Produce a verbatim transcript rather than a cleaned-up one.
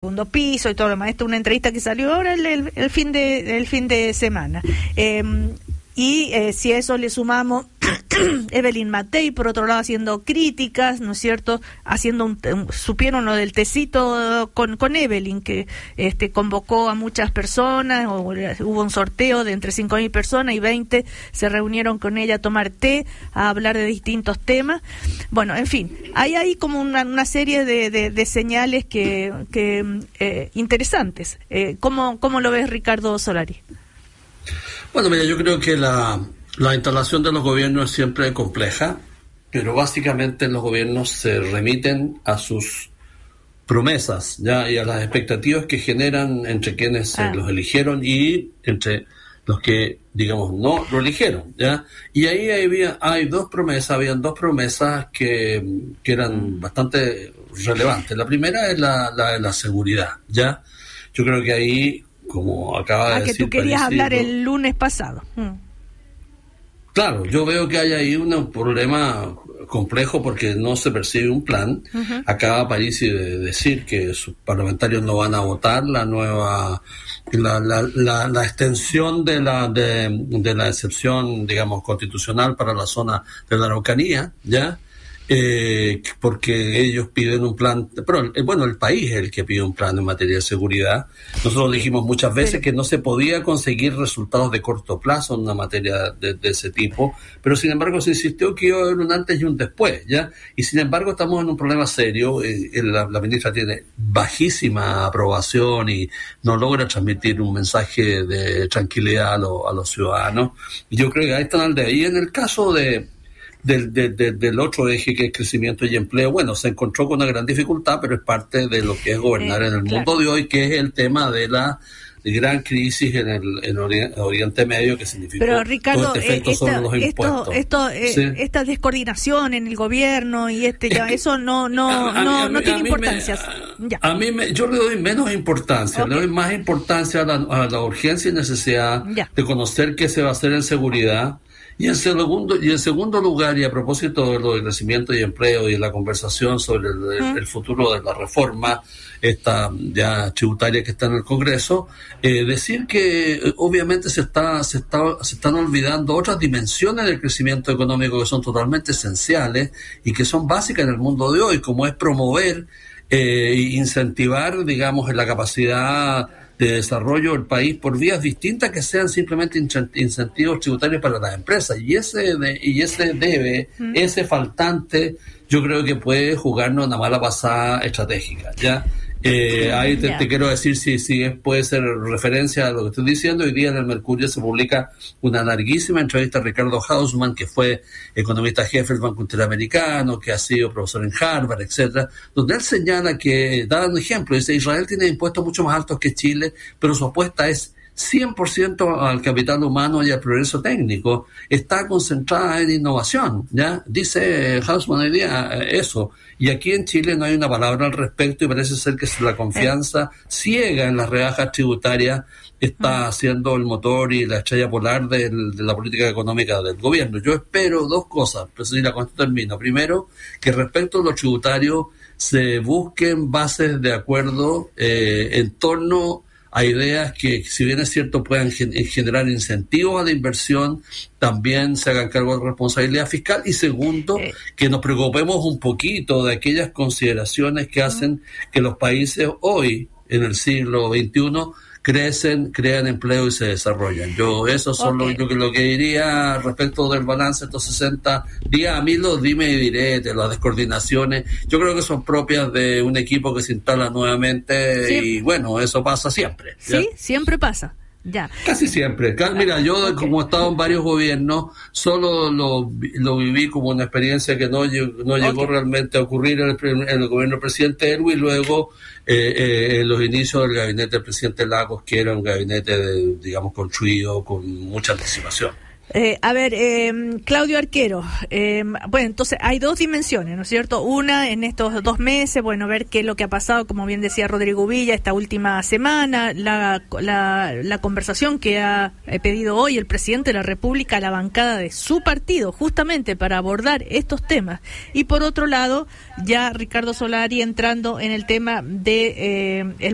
segundo piso y todo lo demás. Esta es una entrevista que salió ahora el, el, el fin de el fin de semana. Eh, y eh, si a eso le sumamos Evelyn Matei, por otro lado, haciendo críticas, ¿no es cierto? Haciendo un, un, supieron lo del tecito con, con Evelyn, que este convocó a muchas personas, o, hubo un sorteo de entre cinco mil personas y veinte se reunieron con ella a tomar té, a hablar de distintos temas. Bueno, en fin, hay ahí como una, una serie de, de, de señales que, que eh, interesantes. Eh, ¿cómo, ¿Cómo lo ves, Ricardo Solari? Bueno, mira, yo creo que la... La instalación de los gobiernos es siempre compleja, pero básicamente los gobiernos se remiten a sus promesas, ya, y a las expectativas que generan entre quienes ah. eh, los eligieron y entre los que, digamos, no lo eligieron, ya. Y ahí había, hay dos promesas, habían dos promesas que, que eran bastante relevantes. La primera es la, la, la seguridad, ya. Yo creo que ahí, como acaba ah, de decir... que tú querías Paris, hablar ¿no? el lunes pasado. Mm. Claro, yo veo que hay ahí un problema complejo porque no se percibe un plan. Uh-huh. Acaba Parisi de decir que sus parlamentarios no van a votar la nueva, la, la, la, la extensión de la, de, de la excepción, digamos, constitucional para la zona de la Araucanía, ¿ya? Eh, porque ellos piden un plan, pero bueno, el país es el que pide un plan en materia de seguridad. Nosotros dijimos muchas veces que no se podía conseguir resultados de corto plazo en una materia de, de ese tipo, pero sin embargo se insistió que iba a haber un antes y un después, ¿ya? Y sin embargo estamos en un problema serio. Eh, la, la ministra tiene bajísima aprobación y no logra transmitir un mensaje de tranquilidad a, lo, a los ciudadanos. Y yo creo que ahí están al de ahí. En el caso de Del, de, de, del otro eje, que es crecimiento y empleo, bueno, se encontró con una gran dificultad, pero es parte de lo que es gobernar eh, en el claro. mundo de hoy, que es el tema de la de gran crisis en el en Oriente, Oriente Medio, que significó pero, Ricardo, todo este efecto eh, esta, sobre los impuestos. Esto, esto, eh, ¿sí? Esta descoordinación en el gobierno y este ya, que, eso no no a, a no, mí, no tiene importancia. Me, ya. A mí me, yo le doy menos importancia, okay. le doy más importancia a la, a la urgencia y necesidad ya. de conocer qué se va a hacer en seguridad. Y en segundo, y en segundo lugar, y a propósito de lo de crecimiento y empleo y la conversación sobre el, el, el futuro de la reforma esta ya tributaria que está en el Congreso, eh, decir que eh, obviamente se está, se está, se están olvidando otras dimensiones del crecimiento económico que son totalmente esenciales y que son básicas en el mundo de hoy, como es promover e eh, incentivar, digamos, en la capacidad de desarrollo del país por vías distintas que sean simplemente incentivos tributarios para las empresas, y ese de, y ese debe, mm. ese faltante, yo creo que puede jugarnos una mala pasada estratégica, ¿ya? Eh, ahí te, yeah. te quiero decir si, si puede ser referencia a lo que estoy diciendo. Hoy día en el Mercurio se publica una larguísima entrevista a Ricardo Hausmann, que fue economista jefe del Banco Interamericano, que ha sido profesor en Harvard, etcétera, donde él señala que, da un ejemplo, dice: Israel tiene impuestos mucho más altos que Chile, pero su apuesta es cien por ciento al capital humano y al progreso técnico, está concentrada en innovación, ¿ya? Dice Hausmann hoy día eso, y aquí en Chile no hay una palabra al respecto, y parece ser que la confianza ciega en las rebajas tributarias está siendo el motor y la estrella polar de, de la política económica del gobierno. Yo espero dos cosas, pues si la con esto termino. Primero, que respecto a los tributarios se busquen bases de acuerdo eh, en torno a ideas que, si bien es cierto, puedan generar incentivos a la inversión, también se hagan cargo de responsabilidad fiscal. Y segundo, eh. que nos preocupemos un poquito de aquellas consideraciones que hacen que los países hoy, en el siglo veintiuno, crecen, crean empleo y se desarrollan. Yo, eso son okay. lo, lo, lo que diría respecto del balance de estos sesenta días. A mí los dime y direte, las descoordinaciones, yo creo que son propias de un equipo que se instala nuevamente, sí. y bueno, eso pasa siempre, ¿ya? Sí, siempre pasa. Ya. Casi siempre. Mira, yo okay. como he estado en varios gobiernos, solo lo, lo viví como una experiencia que no, no llegó okay. realmente a ocurrir en el, en el gobierno del presidente Erwin, y luego eh, eh, en los inicios del gabinete del presidente Lagos, que era un gabinete, de, digamos, construido con mucha anticipación. Eh, a ver, eh, Claudio Arquero, eh, bueno, entonces hay dos dimensiones, ¿no es cierto? Una, en estos dos meses, bueno, ver qué es lo que ha pasado, como bien decía Rodrigo Villa, esta última semana, la, la, la conversación que ha pedido hoy el presidente de la República a la bancada de su partido, justamente para abordar estos temas. Y por otro lado, ya Ricardo Solari entrando en el tema de eh, el